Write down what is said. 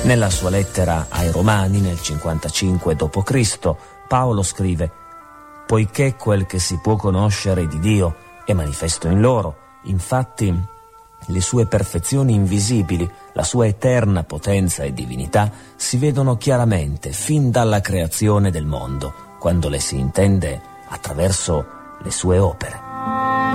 Nella sua lettera ai Romani, nel 55 d.C., Paolo scrive: «Poiché quel che si può conoscere di Dio è manifesto in loro, infatti le sue perfezioni invisibili, la sua eterna potenza e divinità si vedono chiaramente fin dalla creazione del mondo, quando le si intende attraverso le sue opere».